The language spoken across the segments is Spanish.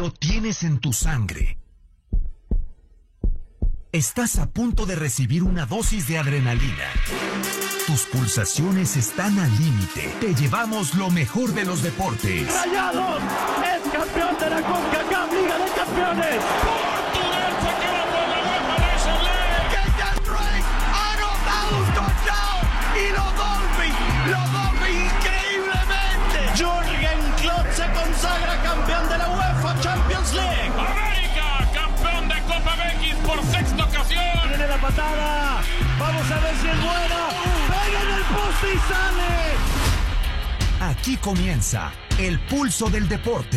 Lo tienes en tu sangre. Estás a punto de recibir una dosis de adrenalina. Tus pulsaciones están al límite. Te llevamos lo mejor de los deportes. ¡Rayados! ¡Es campeón de la CONCACAF Liga de Campeones! ¡Portugal se queda con la UEFA Nations League! ¡Kenyan Drake ha anotado un touchdown! ¡Y lo Dolphin increíblemente! ¡Jürgen Klopp se consagra campeón de la UEFA Champions League! ¡América, campeón de Copa MX por sexta ocasión! ¡Viene la patada! ¡Vamos a ver si es buena! ¡Pega en el poste y sale! Aquí comienza el pulso del deporte.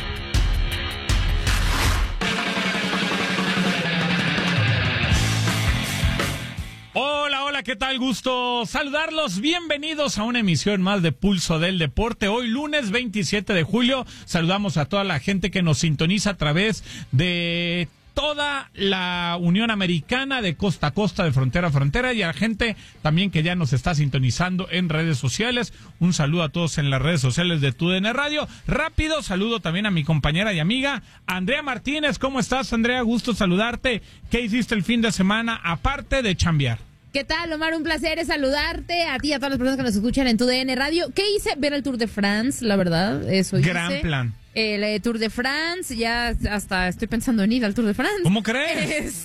Hola, ¿qué tal? Gusto saludarlos. Bienvenidos a una emisión más de Pulso del Deporte. Hoy lunes 27 de julio saludamos a toda la gente que nos sintoniza a través de toda la Unión Americana, de costa a costa, de frontera a frontera, y a la gente también que ya nos está sintonizando en redes sociales. Un saludo a todos en las redes sociales de TUDN Radio. Rápido saludo también a mi compañera y amiga Andrea Martínez. ¿Cómo estás, Andrea? Gusto saludarte. ¿Qué hiciste el fin de semana aparte de chambear? ¿Qué tal, Omar? Un placer saludarte a ti y a todas las personas que nos escuchan en TUDN Radio. ¿Qué hice? Ver el Tour de France, la verdad. Eso hice. Gran plan. El Tour de France, ya hasta estoy pensando en ir al Tour de France. ¿Cómo crees?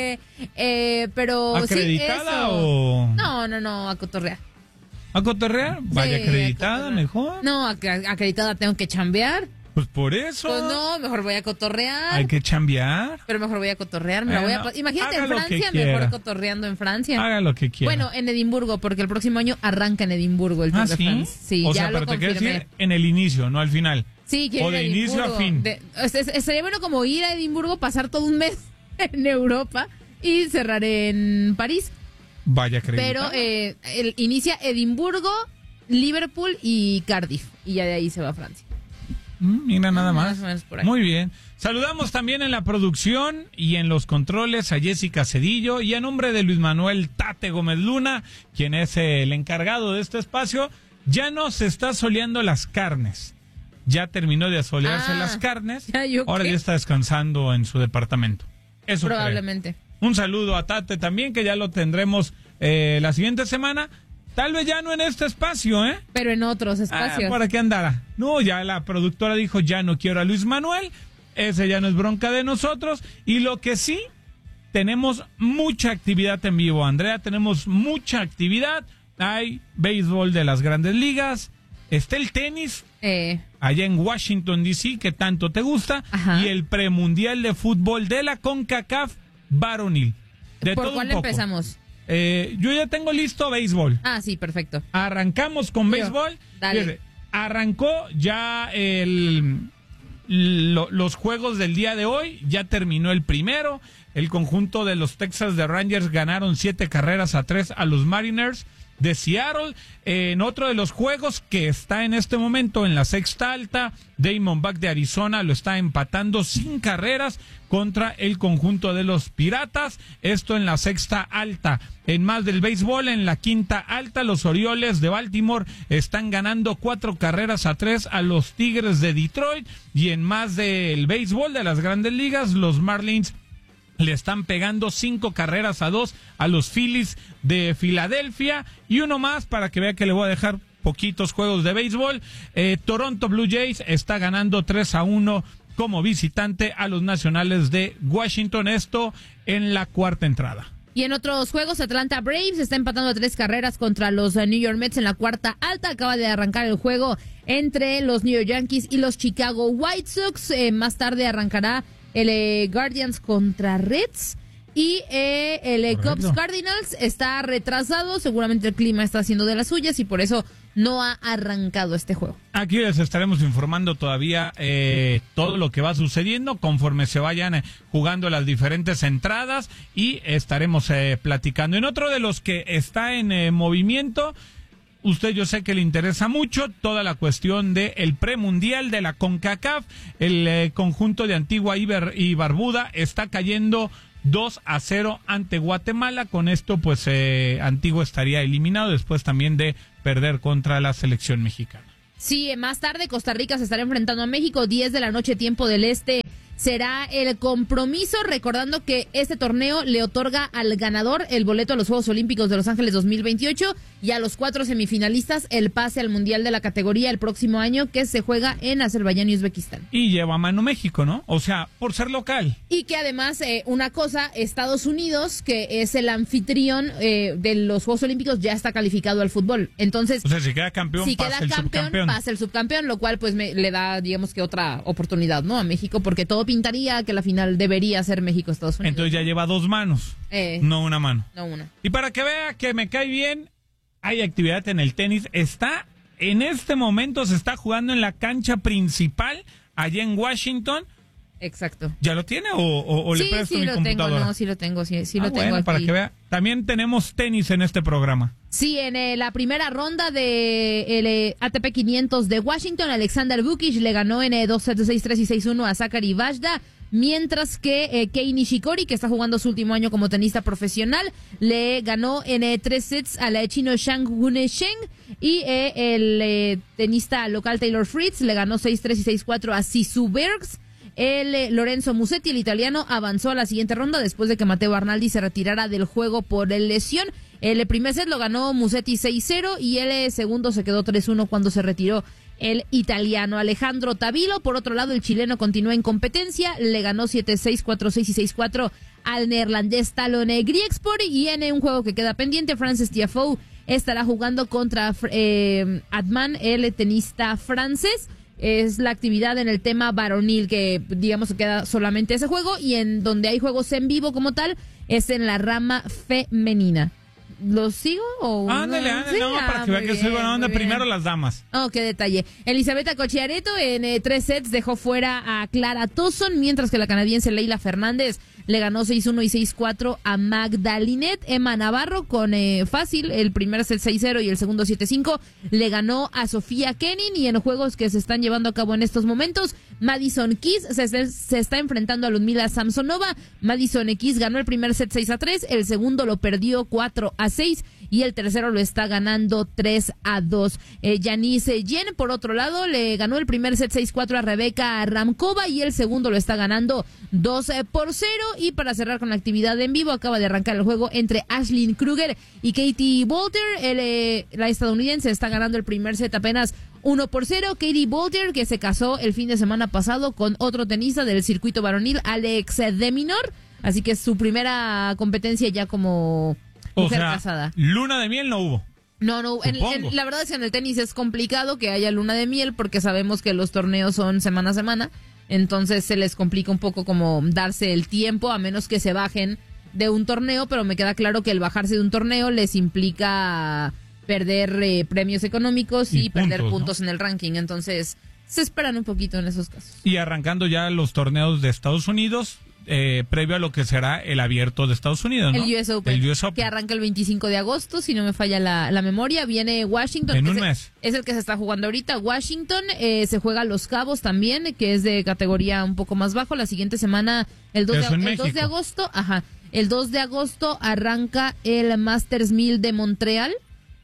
Pero ¿acreditada sí, eso. o...? No, a cotorrear. ¿A cotorrear? Vaya, Sí, acreditada, mejor. No, acreditada tengo que chambear. Pues por eso. Pues no, mejor voy a cotorrear. Hay que chambear. Pero mejor voy a cotorrear. Imagínate haga en lo Francia, que quiera. mejor cotorreando en Francia. Haga lo que quiera. Bueno, en Edimburgo, porque el próximo año arranca en Edimburgo el Tour de ¿sí? France. Sí, o ya sea, lo pero te quieres confirmé. decir en el inicio, no al final. Sí, quiero o ir a de inicio a Edimburgo. fin. Sería bueno como ir a Edimburgo, pasar todo un mes en Europa y cerrar en París. Vaya, acreditada. Pero inicia Edimburgo, Liverpool y Cardiff. Y ya de ahí se va a Francia. Mira, nada más. Más o menos por ahí. Muy bien. Saludamos también en la producción y en los controles a Jessica Cedillo, y a nombre de Luis Manuel Tate Gómez Luna, quien es el encargado de este espacio. Ya no se está soleando las carnes. Ya terminó de asolearse las carnes. Ahora ya está descansando en su departamento. Eso probablemente. creo. Un saludo a Tate también, que ya lo tendremos la siguiente semana. Tal vez ya no en este espacio, ¿eh? Pero en otros espacios. ¿Para qué andara? No, ya la productora dijo, ya no quiero a Luis Manuel. Ese ya no es bronca de nosotros. Y lo que sí, tenemos mucha actividad en vivo, Andrea. Tenemos mucha actividad. Hay béisbol de las grandes ligas. Está el tenis allá en Washington, D.C., que tanto te gusta. Ajá. Y el premundial de fútbol de la CONCACAF varonil. ¿Por cuál empezamos? Yo ya tengo listo béisbol. Ah, sí, perfecto. Arrancamos con béisbol. Dale. Fíjate, arrancó ya los juegos del día de hoy. Ya terminó el primero. El conjunto de los Texas de Rangers ganaron 7-3 a los Mariners de Seattle. En otro de los juegos que está en este momento en la sexta alta, Diamondback de Arizona lo está empatando sin carreras contra el conjunto de los Piratas. Esto en la sexta alta. En más del béisbol, en la quinta alta, los Orioles de Baltimore están ganando 4-3 a los Tigres de Detroit. Y en más del béisbol de las grandes ligas, los Marlins le están pegando 5-2 a los Phillies de Filadelfia. Y uno más para que vea que le voy a dejar poquitos juegos de béisbol. Toronto Blue Jays está ganando 3-1 como visitante a los Nacionales de Washington. Esto en la cuarta entrada. Y en otros juegos, Atlanta Braves está empatando a 3 carreras contra los New York Mets en la cuarta alta. Acaba de arrancar el juego entre los New York Yankees y los Chicago White Sox. Más tarde arrancará el Guardians contra Reds. Y el Cubs Cardinals está retrasado. Seguramente el clima está haciendo de las suyas y por eso no ha arrancado este juego. Aquí les estaremos informando todavía todo lo que va sucediendo conforme se vayan jugando las diferentes entradas, y estaremos platicando. En otro de los que está en movimiento, usted yo sé que le interesa mucho toda la cuestión de el premundial de la CONCACAF. El conjunto de Antigua y Barbuda está cayendo 2-0 ante Guatemala. Con esto pues Antigua estaría eliminado después también de perder contra la selección mexicana. Sí, más tarde Costa Rica se estará enfrentando a México, 10 de la noche tiempo del este será el compromiso, recordando que este torneo le otorga al ganador el boleto a los Juegos Olímpicos de Los Ángeles 2028 y a los 4 semifinalistas el pase al Mundial de la categoría el próximo año, que se juega en Azerbaiyán y Uzbekistán. Y lleva a mano México, ¿no? O sea, por ser local. Y que además, una cosa, Estados Unidos, que es el anfitrión de los Juegos Olímpicos, ya está calificado al fútbol. Entonces, o sea, si queda campeón, pasa el subcampeón, lo cual pues le da, digamos que otra oportunidad, ¿no? A México, porque todo pintaría que la final debería ser México-Estados Unidos. Entonces ya lleva 2 manos, no una mano. No una. Y para que vea que me cae bien, hay actividad en el tenis. En este momento se está jugando en la cancha principal, allá en Washington. Exacto. ¿Ya lo tiene o le presto mi computadora? Sí lo tengo, sí lo tengo bueno, aquí. Para que vea. También tenemos tenis en este programa. Sí, en la primera ronda de ATP 500 de Washington, Alexander Vukic le ganó en 2 sets de 6-3 y 6-1 a Zachary Vazda, mientras que Kei Nishikori, que está jugando su último año como tenista profesional, le ganó en 3 sets a la chino Zhang Weisheng, y el tenista local Taylor Fritz le ganó 6-3 y 6-4 a Sisu Bergs. Lorenzo Musetti, el italiano, avanzó a la siguiente ronda después de que Matteo Arnaldi se retirara del juego por lesión. El primer set lo ganó Musetti 6-0 y el segundo se quedó 3-1 cuando se retiró el italiano. Alejandro Tavilo, por otro lado, el chileno continúa en competencia, le ganó 7-6, 4-6 y 6-4 al neerlandés Talon Griekspor, y en un juego que queda pendiente, Frances Tiafoe estará jugando contra Adman, el tenista francés. Es la actividad en el tema varonil, que digamos que queda solamente ese juego, y en donde hay juegos en vivo como tal es en la rama femenina. ¿Los sigo o ándale, ¿Sí? no, para que vea que soy buena onda. Primero las damas. Oh, qué detalle. Elisabetta Cocchiaretto en 3 sets dejó fuera a Clara Towson, mientras que la canadiense Leila Fernández le ganó 6-1 y 6-4 a Magdalinet. Emma Navarro con fácil, el primer set 6-0 y el segundo 7-5, le ganó a Sofía Kenin. Y en juegos que se están llevando a cabo en estos momentos, Madison Keys se está enfrentando a Ludmila Samsonova. Madison Keys ganó el primer set 6-3, el segundo lo perdió 4-6 y el tercero lo está ganando 3-2. Janice Yen, por otro lado, le ganó el primer set 6-4 a Rebeca Ramkova y el segundo lo está ganando 2-0. Y para cerrar con la actividad en vivo, acaba de arrancar el juego entre Ashlyn Kruger y Katie Boulter. La estadounidense está ganando el primer set apenas 1-0. Katie Boulter, que se casó el fin de semana pasado con otro tenista del circuito varonil, Alex de Minaur. Así que es su primera competencia ya como mujer casada. Luna de miel no hubo. No, la verdad es que en el tenis es complicado que haya luna de miel, porque sabemos que los torneos son semana a semana. Entonces se les complica un poco como darse el tiempo, a menos que se bajen de un torneo, pero me queda claro que el bajarse de un torneo les implica perder premios económicos y perder puntos, ¿no?, en el ranking. Entonces se esperan un poquito en esos casos. Y arrancando ya los torneos de Estados Unidos, previo a lo que será el abierto de Estados Unidos, ¿no? El US Open, que arranca el 25 de agosto, si no me falla la memoria. Viene Washington. En un mes. Es el que se está jugando ahorita. Washington, se juega Los Cabos también, que es de categoría un poco más bajo. La siguiente semana, el 2 de agosto, el 2 de agosto arranca el Masters 1000 de Montreal,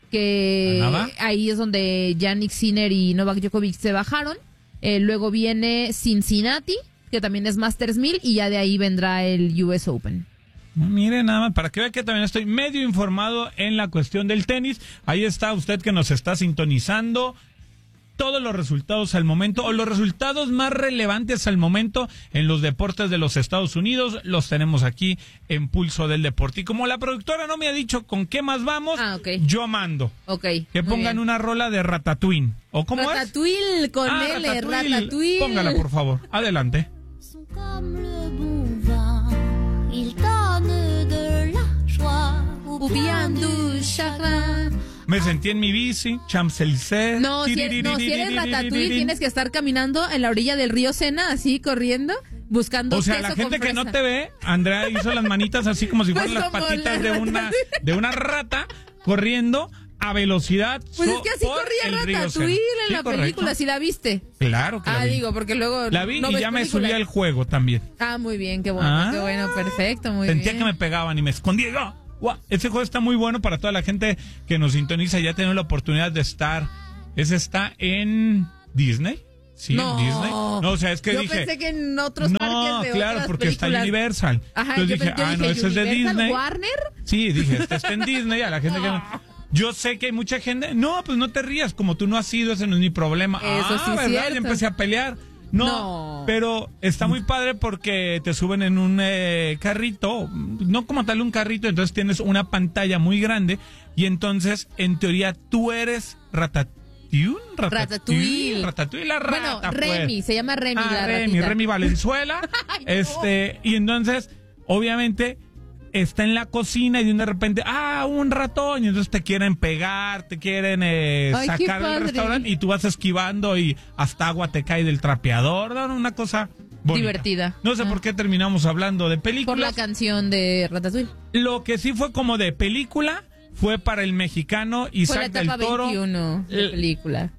que ahí es donde Jannik Sinner y Novak Djokovic se bajaron. Luego viene Cincinnati, que también es Masters 1000, y ya de ahí vendrá el US Open. Mire, nada más, para que vea que también estoy medio informado en la cuestión del tenis. Ahí está usted que nos está sintonizando. Todos los resultados al momento, o los resultados más relevantes al momento en los deportes de los Estados Unidos, los tenemos aquí en Pulso del Deporte. Y como la productora no me ha dicho con qué más vamos, yo mando. Que pongan una rola de Ratatouille. ¿O cómo Ratatouille, es? con L, Ratatouille. Póngala, por favor. Adelante. Me sentí en mi bici, Champs-Élysées. No, si eres Ratatouille, tienes que estar caminando en la orilla del río Sena, así, corriendo, buscando queso. O sea, la gente que no te ve, Andrea hizo las manitas así como si fueran las patitas de una rata, corriendo a velocidad. Pues es que así corría Ratatouille en la película, ¿sí la viste? Claro que la vi. Digo, porque luego... La vi y ya me subí al juego también. Muy bien, qué bueno, perfecto, muy bien. Sentía que me pegaban y me escondía yo. Wow, ese juego está muy bueno para toda la gente que nos sintoniza. Ya tenemos la oportunidad de estar. Ese está en Disney. Sí, No. en Disney. No, o sea, es que yo dije... pensé que en otros no, parques de claro, otras porque está películas. Universal. Ajá, Entonces dije, yo no, ese es de Universal, Disney. ¿Warner? Sí, dije, este está en Disney, a la gente que no... Yo sé que hay mucha gente... No, pues no te rías, como tú no has ido, ese no es mi problema. Eso sí es ¿verdad? cierto. Ya empecé a pelear. No, pero está muy padre porque te suben en un carrito, no como tal un carrito, entonces tienes una pantalla muy grande y entonces, en teoría, tú eres Ratatouille, la rata. Bueno, Remy, pues. se llama Remy la ratita. Remy Valenzuela. Ay, no. Y entonces, obviamente, está en la cocina y de repente, un ratón, y entonces te quieren pegar, te quieren sacar del restaurante y tú vas esquivando y hasta agua te cae del trapeador, ¿no? Una cosa bonita. Divertida. No sé por qué terminamos hablando de películas. Por la canción de Ratatouille. Lo que sí fue como de película fue para el mexicano Isaac Fue la etapa del Toro. 21 de película.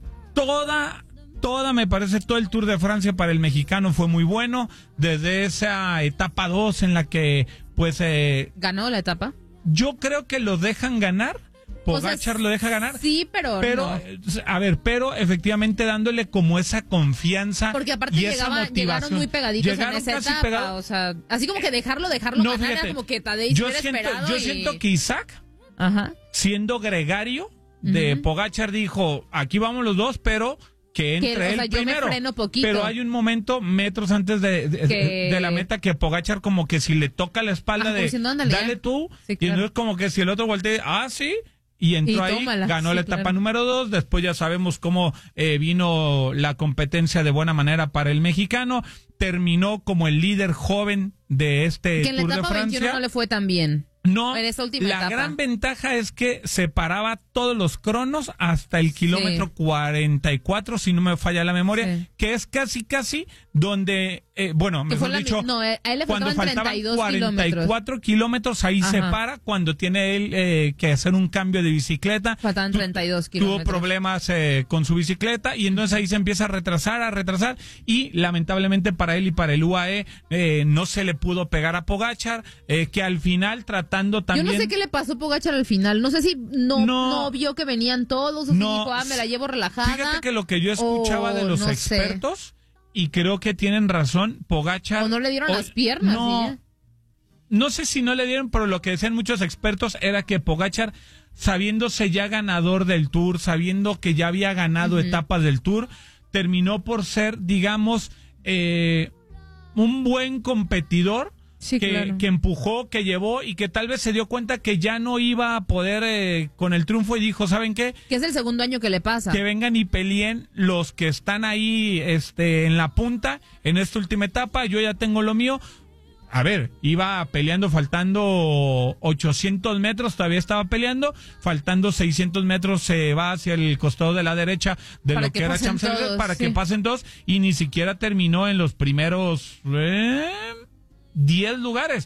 Toda, me parece, todo el Tour de Francia para el mexicano fue muy bueno. Desde esa etapa 2 en la que, pues... ¿Ganó la etapa? Yo creo que lo dejan ganar. Pogačar lo deja ganar. Sí, pero no. Pero efectivamente dándole como esa confianza. Porque aparte y esa llegaron motivación. muy pegaditos en esa casi etapa. O sea, así como que dejarlo No, ganar, fíjate, era como que Tadej hubiera esperado. Yo siento que Isaac, Ajá. siendo gregario de Pogačar, dijo, aquí vamos los dos, pero que entre él yo primero. me freno poquito. Pero hay un momento, metros antes de la meta, que Pogačar como que si le toca la espalda diciendo, ándale, dale ya. tú, Sí, y claro. entonces como que si el otro voltea, sí, y entró Y ahí, tómala. ganó Sí, la etapa claro. número 2, después ya sabemos cómo vino la competencia de buena manera para el mexicano, terminó como el líder joven de este Que en la Tour de etapa 21 Francia. no le fue tan bien. No, en esa última la etapa. gran ventaja es que separaba todos los cronos hasta el kilómetro 44, si no me falla la memoria, que es casi donde, mejor dicho, a él le cuando faltaban 32 44 kilómetros, ahí se para cuando tiene él que hacer un cambio de bicicleta. Faltaban 32 kilómetros. Tuvo problemas con su bicicleta y entonces ahí se empieza a retrasar y lamentablemente para él y para el UAE no se le pudo pegar a Pogačar, que al final tratando también... Yo no sé qué le pasó a Pogačar al final, no sé si no vio que venían todos o si dijo, me la llevo relajada. Fíjate que lo que yo escuchaba de los expertos, y creo que tienen razón, Pogačar... O no le dieron las piernas. No sé si no le dieron, pero lo que decían muchos expertos era que Pogačar, sabiéndose ya ganador del Tour, sabiendo que ya había ganado etapas del Tour, terminó por ser, digamos, un buen competidor. Sí, claro. Que empujó, que llevó y que tal vez se dio cuenta que ya no iba a poder con el triunfo y dijo, ¿saben qué? Que es el segundo año que le pasa. Que vengan y peleen los que están ahí en la punta en esta última etapa, yo ya tengo lo mío. A ver, iba peleando faltando 800 metros, todavía estaba peleando, faltando 600 metros se va hacia el costado de la derecha de para lo que era Champs-Élysées para sí. que pasen dos y ni siquiera terminó en los primeros... 10 lugares.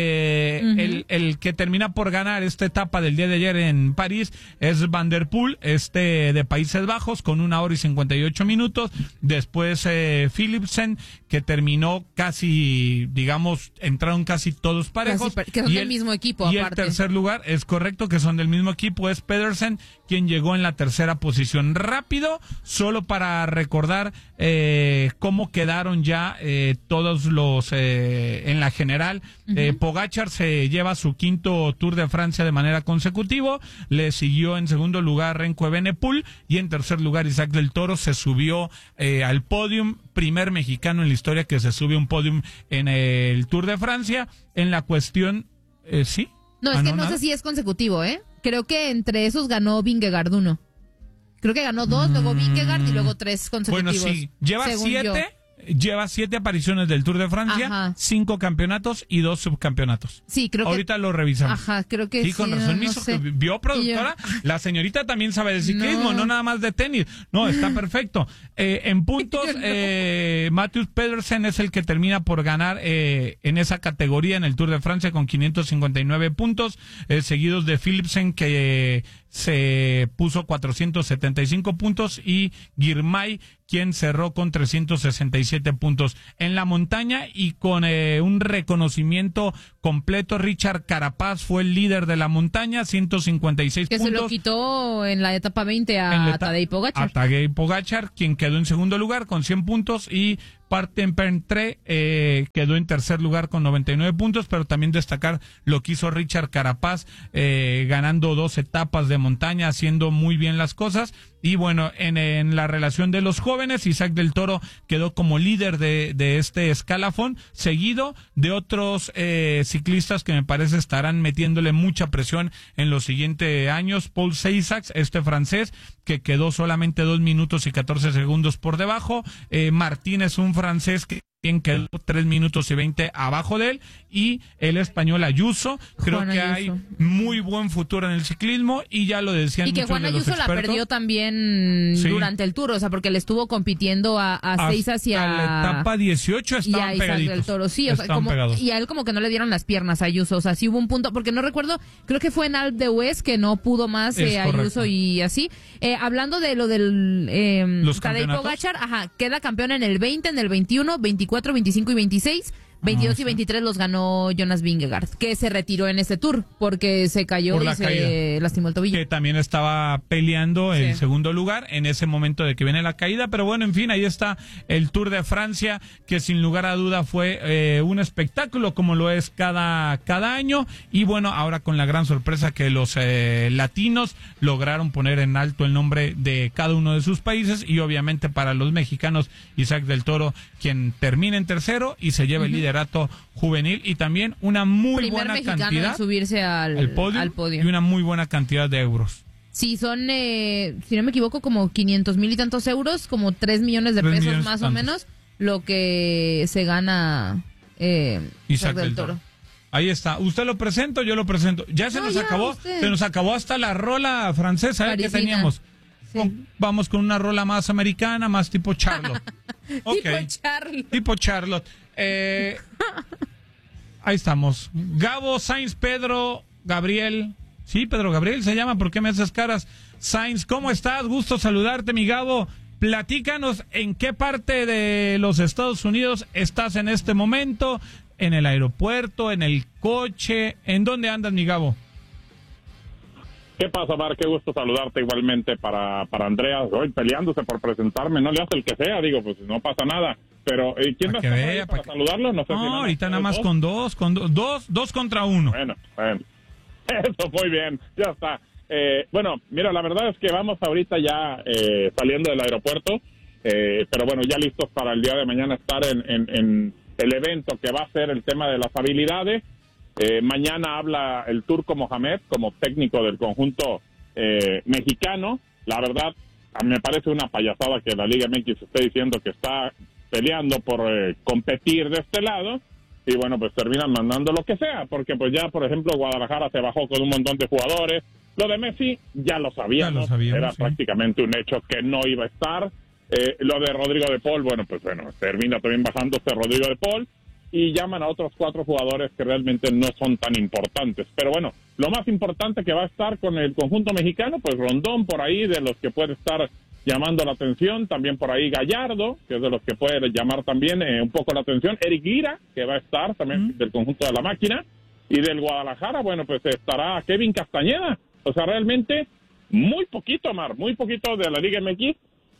El que termina por ganar esta etapa del día de ayer en París es Van der Poel, de Países Bajos, con 1 hora y 58 minutos. Después Philipsen, que terminó casi, digamos, entraron casi todos parejos. Que son del mismo equipo, y aparte. el tercer lugar, es correcto, que son del mismo equipo, es Pedersen, quien llegó en la tercera posición. Rápido, solo para recordar cómo quedaron ya todos los... en la general, Pogačar se lleva su quinto Tour de Francia de manera consecutiva, le siguió en segundo lugar Remco Evenepoel y en tercer lugar Isaac del Toro se subió al podium, primer mexicano en la historia que se sube a un podium en el Tour de Francia. En la cuestión, ¿sí? No, es que no sé si es consecutivo, Creo que entre esos ganó Vingegaard 1. Creo que ganó 2, luego Vingegaard y luego 3 consecutivos. Bueno, sí, lleva 7. Lleva 7 apariciones del Tour de Francia, 5 campeonatos y 2 subcampeonatos. Sí, creo que... Ahorita lo revisamos. Ajá, creo que sí. Con razón, no sé. ¿Vio, productora? La señorita también sabe de ciclismo, no nada más de tenis. No, está perfecto. En puntos, Matheus Pedersen es el que termina por ganar en esa categoría en el Tour de Francia con 559 puntos, seguidos de Philipsen, que se puso 475 puntos y Girmay, quien cerró con 367 puntos. En la montaña y con un reconocimiento completo, Richard Carapaz fue el líder de la montaña, 156 que puntos. se lo quitó en la etapa 20 a Tadej Pogačar. A Tadej Pogačar, quien quedó en segundo lugar con 100 puntos, y Partenpentre quedó en tercer lugar con 99 puntos, pero también destacar lo que hizo Richard Carapaz, ganando 2 etapas de montaña, haciendo muy bien las cosas. Y bueno, en la relación de los jóvenes, Isaac del Toro quedó como líder de este escalafón, seguido de otros ciclistas que me parece estarán metiéndole mucha presión en los siguientes años. Paul Seisax, este francés, que quedó solamente 2 minutos y 14 segundos por debajo. Martínez, un francés que quedó 3 minutos y 20 abajo de él, y el español Ayuso. Creo Juan que Ayuso. hay muy buen futuro en el ciclismo, y ya lo decían Y que muchos Juan de los Ayuso la expertos. perdió también Sí. durante el Tour, o sea, porque le estuvo compitiendo a Seisax y Hasta la etapa 18 y a estaban Isaac pegaditos. del Toro, sí, o sea, Estaban pegados. y a él como que no le dieron las piernas a Ayuso, o sea, sí hubo un punto, porque no recuerdo, creo que fue en Alpe d'Huez que no pudo más Es Ayuso correcto. y así. Hablando de lo del Los Tadej campeonatos. Pogačar, queda campeón en el 20, en el 21, 24, 25 y 26. 22 y 23 los ganó Jonas Vingegaard, que se retiró en ese Tour porque se cayó Por y la se caída. lastimó el tobillo. Que también estaba peleando el Sí. segundo lugar en ese momento de que viene la caída, pero bueno, en fin, ahí está el Tour de Francia, que sin lugar a duda fue un espectáculo como lo es cada año, y bueno, ahora con la gran sorpresa que los latinos lograron poner en alto el nombre de cada uno de sus países, y obviamente para los mexicanos, Isaac del Toro, quien termina en tercero y se lleva el liderato juvenil, y también una muy Primer buena mexicano cantidad en subirse al podio. y una muy buena cantidad de euros. Sí, son, si no me equivoco, como 500,000 y tantos euros, como 3 millones de 3 pesos millones más tantos. o menos, lo que se gana Isaac del Toro. Ahí está. Usted lo presento, yo lo presento. Ya se No, nos ya, acabó. usted. Se nos acabó hasta la rola francesa que Parisina. teníamos. Sí. Vamos con una rola más americana, más tipo Charlotte. Ok. Tipo Charlie. Tipo Charlotte. Ahí estamos. Gabo, Sainz, Pedro, Gabriel. Sí, Pedro Gabriel se llama. ¿Por qué me haces caras? Sainz, ¿cómo estás? Gusto saludarte, mi Gabo. Platícanos en qué parte de los Estados Unidos estás en este momento. ¿En el aeropuerto? ¿En el coche? ¿En dónde andas, mi Gabo? ¿Qué pasa, Mar? Qué gusto saludarte igualmente para Andrea. Hoy peleándose por presentarme, no le hace el que sea, digo, pues no pasa nada. Pero, ¿quién va a estar ahí para saludarlo? No sé si ahorita nada más dos. con dos contra uno. Bueno. Eso, muy bien, ya está. Bueno, mira, la verdad es que vamos ahorita ya saliendo del aeropuerto, pero bueno, ya listos para el día de mañana estar en el evento que va a ser el tema de las habilidades. Mañana habla el Turco Mohamed como técnico del conjunto mexicano. La verdad, a mí me parece una payasada que la Liga MX esté diciendo que está peleando por competir de este lado, y bueno, pues terminan mandando lo que sea, porque pues ya, por ejemplo, Guadalajara se bajó con un montón de jugadores. Lo de Messi ya lo sabíamos, era sí. prácticamente un hecho que no iba a estar. Lo de Rodrigo de Paul, bueno, termina también bajándose Rodrigo de Paul, y llaman a otros 4 jugadores que realmente no son tan importantes. Pero bueno, lo más importante que va a estar con el conjunto mexicano, pues Rondón por ahí, de los que puede estar llamando la atención, también por ahí Gallardo, que es de los que puede llamar también un poco la atención, Eric Lira, que va a estar también del conjunto de la máquina, y del Guadalajara, bueno, pues estará Kevin Castañeda. O sea, realmente muy poquito, Mar, muy poquito de la Liga MX.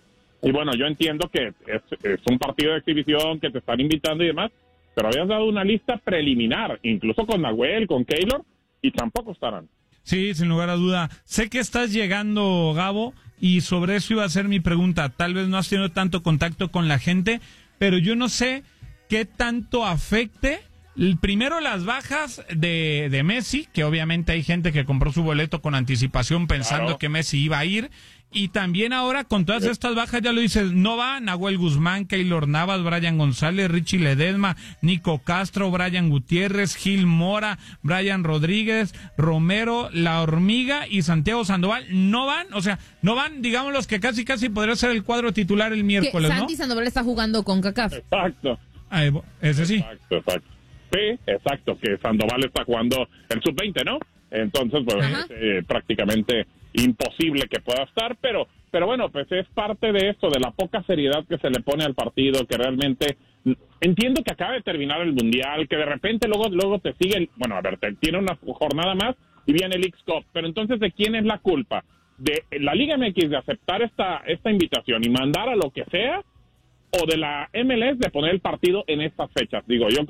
Y bueno, yo entiendo que es un partido de exhibición, que te están invitando y demás, pero habías dado una lista preliminar, incluso con Nahuel, con Keylor, y tampoco estarán. Sí, sin lugar a duda. Sé que estás llegando, Gabo, y sobre eso iba a ser mi pregunta. Tal vez no has tenido tanto contacto con la gente, pero yo no sé qué tanto afecte primero las bajas de Messi, que obviamente hay gente que compró su boleto con anticipación pensando que Messi iba a ir, y también ahora con todas estas bajas, ya lo dices, no va Nahuel Guzmán, Keylor Navas, Brian González, Richie Ledesma, Nico Castro, Brian Gutiérrez, Gil Mora, Brian Rodríguez, Romero, La Hormiga y Santiago Sandoval. No van, o sea, no van, digamos, los que casi podría ser el cuadro titular el miércoles, ¿no? Santi Sandoval está jugando con CACAF. Exacto. Ese sí. Exacto. Sí, exacto, que Sandoval está jugando el sub-20, ¿no? Entonces, pues prácticamente imposible que pueda estar, pero bueno, pues es parte de eso, de la poca seriedad que se le pone al partido, que realmente entiendo que acaba de terminar el Mundial, que de repente luego te siguen, bueno, a ver, tiene una jornada más y viene el X-Cup, pero entonces ¿de quién es la culpa? ¿De la Liga MX de aceptar esta invitación y mandar a lo que sea, o de la MLS de poner el partido en estas fechas? Digo, yo